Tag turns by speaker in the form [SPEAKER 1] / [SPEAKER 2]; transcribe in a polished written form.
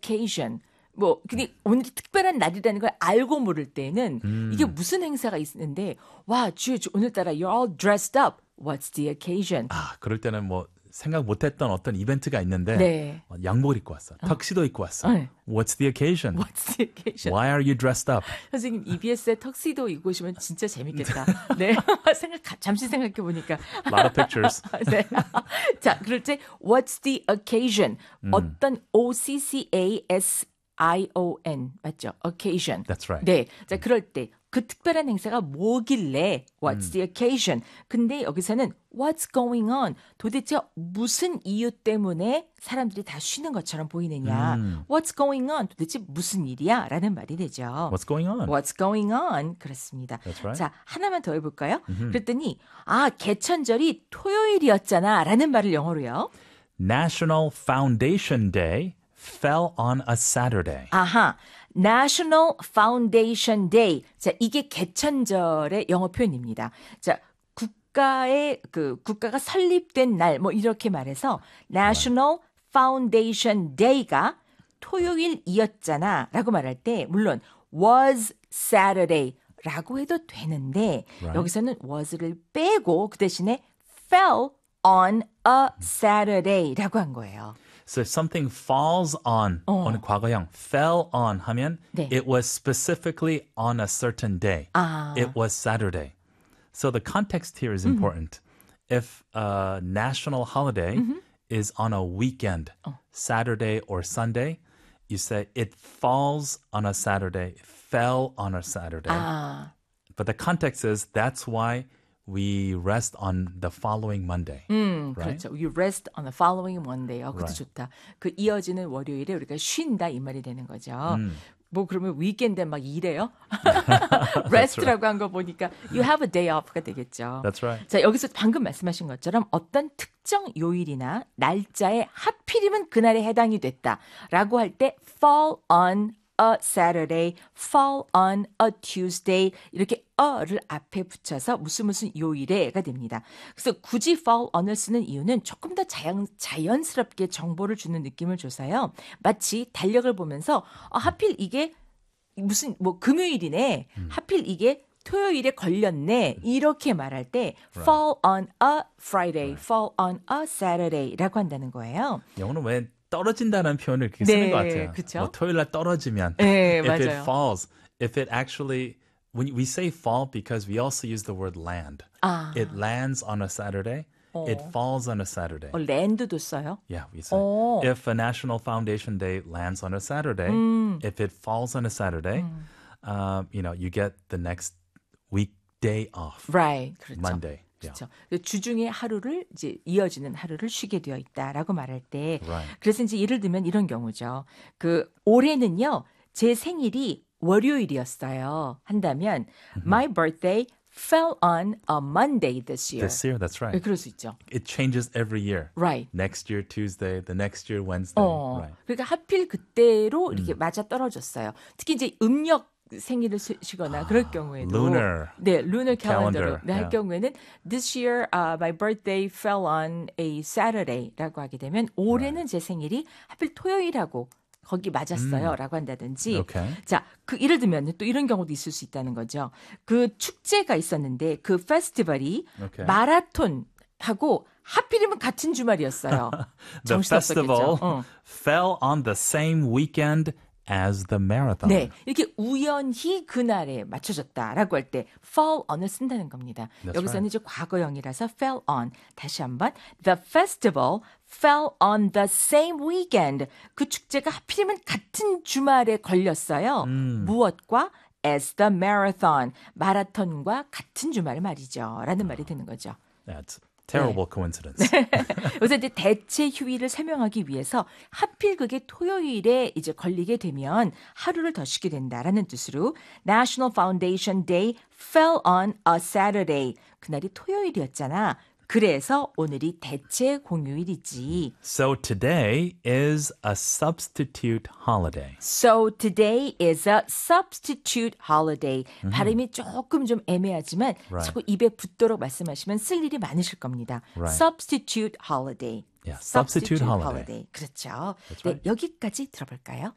[SPEAKER 1] occasion. 뭐 근데 오늘이 특별한 날이라는 걸 알고 모를 때는 이게 무슨 행사가 있는데 와, 주여 오늘따라 you're all dressed up. What's the occasion?
[SPEAKER 2] 아, 그럴 때는 뭐 생각 못했던 어떤 이벤트가 있는데
[SPEAKER 1] 네.
[SPEAKER 2] 양복을 입고 왔어. 턱시도 입고 왔어.
[SPEAKER 1] 네.
[SPEAKER 2] What's the occasion?
[SPEAKER 1] What's the occasion?
[SPEAKER 2] Why are you dressed up?
[SPEAKER 1] 선생님 EBS에 턱시도 입고 오시면 진짜 재밌겠다. 네, 잠시 생각해 보니까.
[SPEAKER 2] A lot of pictures.
[SPEAKER 1] 네. 자, 그럴 때 What's the occasion? 어떤 OCCASION 맞죠? Occasion.
[SPEAKER 2] That's right.
[SPEAKER 1] 네, 자 그럴 때 그 특별한 행사가 뭐길래 What's the occasion? 근데 여기서는 What's going on? 도대체 무슨 이유 때문에 사람들이 다 쉬는 것처럼 보이느냐? What's going on? 도대체 무슨 일이야? 라는 말이 되죠.
[SPEAKER 2] What's going on?
[SPEAKER 1] What's going on? 그렇습니다.
[SPEAKER 2] That's right.
[SPEAKER 1] 자, 하나만 더 해볼까요? 그랬더니 아, 개천절이 토요일이었잖아 라는 말을 영어로요.
[SPEAKER 2] National Foundation Day fell on a Saturday.
[SPEAKER 1] 아하, National Foundation Day. 자, 이게 개천절의 영어 표현입니다. 자, 국가가 설립된 날, 뭐 이렇게 말해서 National Foundation Day가 토요일이었잖아 라고 말할 때 물론 was Saturday 라고 해도 되는데 여기서는 was를 빼고 그 대신에 fell on a Saturday 라고 한 거예요.
[SPEAKER 2] So if something falls on, 오늘 과거형 fell on 하면
[SPEAKER 1] 네.
[SPEAKER 2] it was specifically on a certain day. It was Saturday. So the context here is important. If a national holiday is on a weekend, Saturday or Sunday, you say it falls on a Saturday, it fell on a Saturday. But the context is that's why we rest on the following Monday. Right?
[SPEAKER 1] 그렇죠. You rest on the following Monday. 그것도 좋다. 그 이어지는 월요일에 우리가 쉰다 이 말이 되는 거죠. 뭐 그러면 위켄드에 막 일해요? rest라고 한 거 보니까 you have a day off가 되겠죠.
[SPEAKER 2] That's right.
[SPEAKER 1] 자, 여기서 방금 말씀하신 것처럼 어떤 특정 요일이나 날짜에 하필이면 그날에 해당이 됐다라고 할 때 fall on a Saturday, fall on a Tuesday 이렇게 a를 앞에 붙여서 무슨 요일에가 됩니다. 그래서 굳이 fall on을 쓰는 이유는 조금 더 자연스럽게 정보를 주는 느낌을 줘서요. 마치 달력을 보면서 하필 이게 무슨 뭐 금요일이네. 하필 이게 토요일에 걸렸네. 이렇게 말할 때 fall on a Friday, fall on a Saturday라고 한다는 거예요.
[SPEAKER 2] 영어는 왜 떨어진다는 표현을 그렇게 쓰는
[SPEAKER 1] 네,
[SPEAKER 2] 것 같아요.
[SPEAKER 1] 그쵸?
[SPEAKER 2] 뭐 토요일 날 떨어지면
[SPEAKER 1] 네,
[SPEAKER 2] if
[SPEAKER 1] 맞아요.
[SPEAKER 2] it falls, if it actually when we say fall because we also use the word land. It lands on a Saturday. It falls on a Saturday.
[SPEAKER 1] 랜드도 써요?
[SPEAKER 2] Yeah, we say. If a National Foundation Day lands on a Saturday, if it falls on a Saturday, you get the next weekday off.
[SPEAKER 1] Right. 그렇죠.
[SPEAKER 2] Monday.
[SPEAKER 1] 그렇죠. 주중에 하루를 이제 이어지는 하루를 쉬게 되어 있다라고 말할 때,
[SPEAKER 2] Right.
[SPEAKER 1] 그래서 이제 예를 들면 이런 경우죠. 그 올해는요, 제 생일이 월요일이었어요. 한다면 my birthday fell on a Monday this year.
[SPEAKER 2] This year, that's right.
[SPEAKER 1] 그럴 수 있죠.
[SPEAKER 2] It changes every year.
[SPEAKER 1] Right.
[SPEAKER 2] Next year Tuesday, the next year Wednesday. Right.
[SPEAKER 1] 그러니까 하필 그때로 이렇게 맞아 떨어졌어요. 특히 이제 음력 생일을 쉬거나 그럴 경우에도
[SPEAKER 2] Lunar.
[SPEAKER 1] 네, lunar calendar로
[SPEAKER 2] Calendar.
[SPEAKER 1] 네, 할
[SPEAKER 2] Yeah.
[SPEAKER 1] 경우에는 this year my birthday fell on a Saturday라고 하게 되면 올해는 제 생일이 하필 토요일하고 거기 맞았어요라고 한다든지.
[SPEAKER 2] Okay.
[SPEAKER 1] 자, 그 예를 들면 또 이런 경우도 있을 수 있다는 거죠. 그 축제가 있었는데 그 페스티벌이
[SPEAKER 2] Okay.
[SPEAKER 1] 마라톤하고 하필이면 같은 주말이었어요.
[SPEAKER 2] The festival
[SPEAKER 1] 정신없었겠죠.
[SPEAKER 2] fell on the same weekend as the marathon.
[SPEAKER 1] 네, 이렇게 우연히 그날에 맞춰졌다라고 할 때 fall on을 쓴다는 겁니다.
[SPEAKER 2] That's
[SPEAKER 1] 여기서는
[SPEAKER 2] right.
[SPEAKER 1] 이제 과거형이라서 fell on. 다시 한번 the festival fell on the same weekend. 그 축제가 하필이면 같은 주말에 걸렸어요. 무엇과? as the marathon. 마라톤과 같은 주말 말이죠. 라는 말이 되는 거죠.
[SPEAKER 2] That's terrible coincidence.
[SPEAKER 1] 그래서 이제 대체 휴일을 설명하기 위해서 하필 그게 토요일에 이제 걸리게 되면 하루를 더 쉬게 된다라는 뜻으로 National Foundation Day fell on a Saturday. 그날이 토요일이었잖아. 그래서 오늘이 대체 공휴일이지.
[SPEAKER 2] So today is a substitute holiday.
[SPEAKER 1] So today is a substitute holiday. 발음이 조금 좀 애매하지만
[SPEAKER 2] Right.
[SPEAKER 1] 자꾸 입에 붙도록 말씀하시면 쓸 일이 많으실 겁니다.
[SPEAKER 2] Right.
[SPEAKER 1] Substitute holiday.
[SPEAKER 2] Yeah, substitute holiday.
[SPEAKER 1] 그렇죠.
[SPEAKER 2] That's
[SPEAKER 1] 네,
[SPEAKER 2] right.
[SPEAKER 1] 여기까지 들어볼까요?